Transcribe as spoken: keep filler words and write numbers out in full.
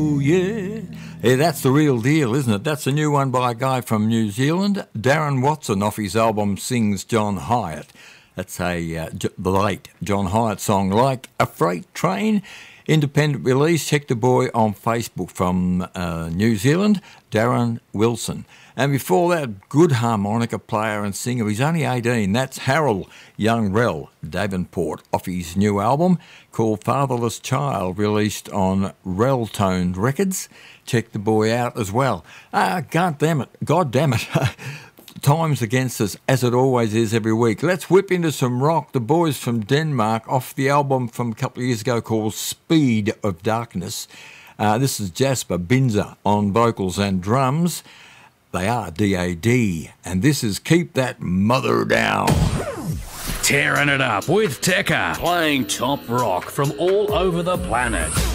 Oh, yeah. Yeah, that's the real deal, isn't it? That's a new one by a guy from New Zealand, Darren Watson, off his album Sings John Hyatt. That's a uh, J- the late John Hyatt song, Like a Freight Train. Independent release. Check the boy on Facebook from uh, New Zealand, Darren Wilson. And before that, good harmonica player and singer. He's only eighteen. That's Harold Young Rell Davenport, off his new album called Fatherless Child, released on Rell-Toned Records. Check the boy out as well. Ah, God damn it. God damn it. Time's against us, as it always is every week. Let's whip into some rock. The boys from Denmark, off the album from a couple of years ago called Speed of Darkness. Uh, this is Jasper Binzer on vocals and drums. They are D A D, and this is Keep That Mother Down. Tearing it up with Tekka, playing top rock from all over the planet.